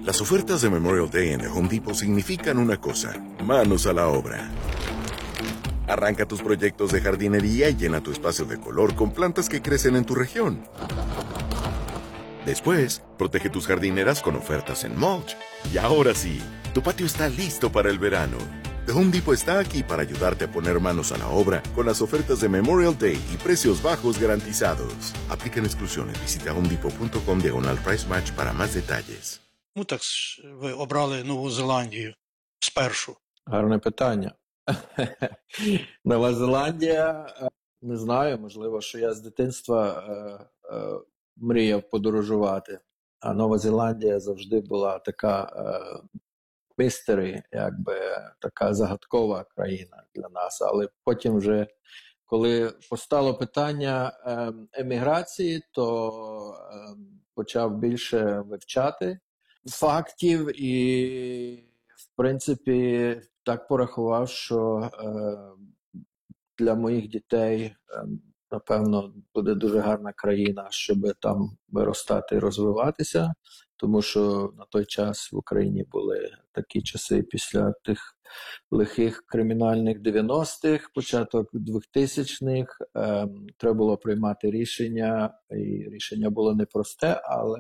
Las ofertas de Memorial Day en The Home Depot significan una cosa: manos a la obra. Arranca tus proyectos de jardinería y llena tu espacio de color con plantas que crecen en tu región. Después, protege tus jardineras con ofertas en mulch. Y ahora sí, tu patio está listo para el verano. The Home Depot está aquí para ayudarte a poner manos a la obra con las ofertas de Memorial Day y precios bajos garantizados. Aplican exclusiones. Visita homedepot.com/price match para más detalles. Чому так ви обрали Нову Зеландію спершу? Гарне питання. Нова Зеландія, не знаю, можливо, що я з дитинства мріяв подорожувати. А Нова Зеландія завжди була така містері, якби така загадкова країна для нас. Але потім вже, коли постало питання еміграції, то почав більше вивчати фактів і, в принципі, так порахував, що для моїх дітей, напевно, буде дуже гарна країна, щоб там виростати і розвиватися, тому що на той час в Україні були такі часи після тих лихих кримінальних 90-х, початок 2000-х, треба було приймати рішення, і рішення було непросте,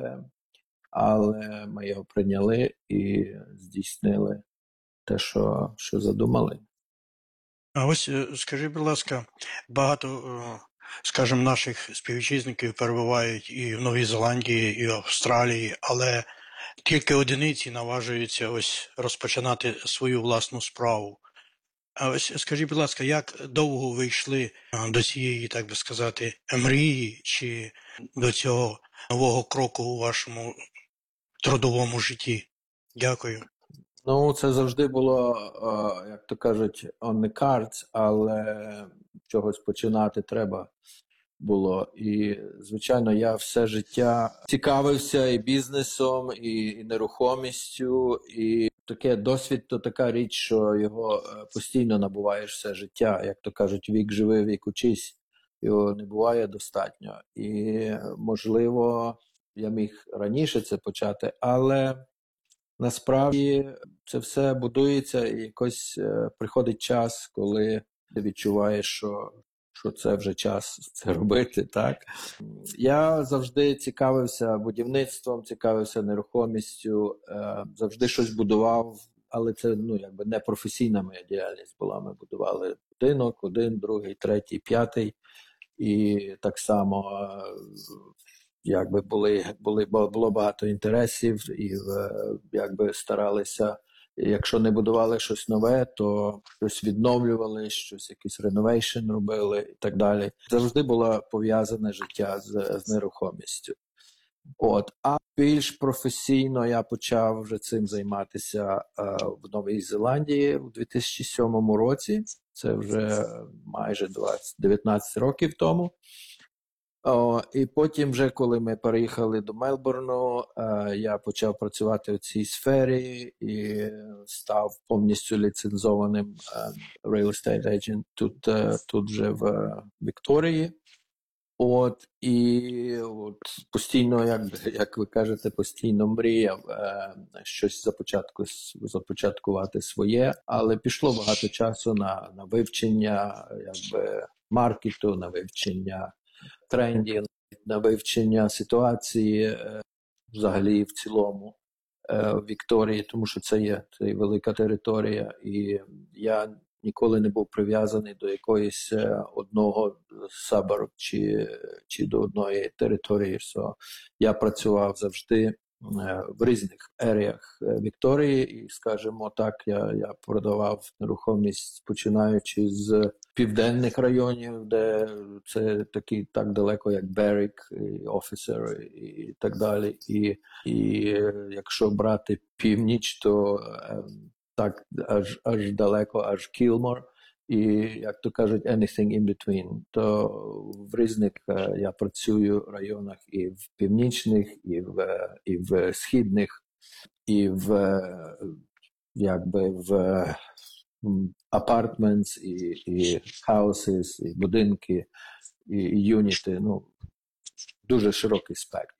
але ми його прийняли і здійснили те, що задумали. А ось скажіть, будь ласка, багато, скажімо, наших співвітчизників перебувають і в Новій Зеландії, і в Австралії, але тільки одиниці наважуються ось розпочинати свою власну справу. А ось скажіть, будь ласка, як довго ви йшли до цієї, так би сказати, мрії чи до цього нового кроку у вашому трудовому житті? Дякую. Ну, це завжди було, як то кажуть, on the cards, але чогось починати треба було. І, звичайно, я все життя цікавився і бізнесом, і нерухомістю, і таке досвід – то така річ, що його постійно набуваєш все життя. Як то кажуть, вік живи, вік учись. Його не буває достатньо. І, можливо, я міг раніше це почати, але насправді це все будується і якось приходить час, коли ти відчуваєш, що це вже час це робити, так? Я завжди цікавився будівництвом, цікавився нерухомістю, завжди щось будував, але це, якби не професійна моя діяльність була. Ми будували будинок, 1, 2, 3, 5, і так само якби було багато інтересів і якби старалися, якщо не будували щось нове, то щось відновлювали, щось якийсь реновейшн робили і так далі. Завжди було пов'язане життя з нерухомістю. А більш професійно я почав вже цим займатися в Новій Зеландії у 2007 році. Це вже майже 19 років тому. І потім вже, коли ми переїхали до Мельбурну, я почав працювати у цій сфері і став повністю ліцензованим real estate agent тут вже в Вікторії. І постійно, як ви кажете, постійно мріяв щось започаткувати своє, але пішло багато часу на вивчення маркету, на вивчення трендів, на вивчення ситуації взагалі в цілому в Вікторії, тому що це велика територія, і я ніколи не був прив'язаний до якоїсь одного suburb чи до одної території. Я працював завжди в різних еріях Вікторії, і, скажімо так, я продавав нерухомість, починаючи з південних районів, де це такі так далеко, як Беррік, Офісер і так далі. І якщо брати північ, то так аж далеко, аж Кілмор, і, як то кажуть, anything in between. То в різних я працюю районах і в північних, і в східних, і в apartments, і houses, і будинки, і юніти. Дуже широкий спектр.